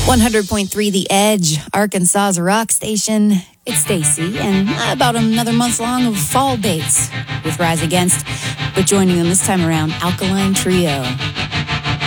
100.3 The Edge, Arkansas's rock station. It's Stacy, and about another month long of fall dates with Rise Against. But joining them this time around, Alkaline Trio.